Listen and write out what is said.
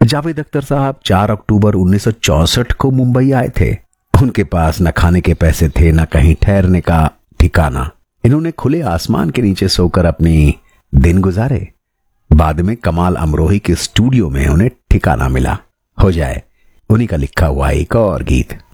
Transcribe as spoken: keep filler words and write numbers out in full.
जावेद अख्तर साहब चार अक्टूबर उन्नीस सौ चौसठ को मुंबई आए थे। उनके पास न खाने के पैसे थे, न कहीं ठहरने का ठिकाना। इन्होंने खुले आसमान के नीचे सोकर अपनी दिन गुजारे। बाद में कमाल अमरोही के स्टूडियो में उन्हें ठिकाना मिला। हो जाए उन्हीं का लिखा हुआ एक और गीत।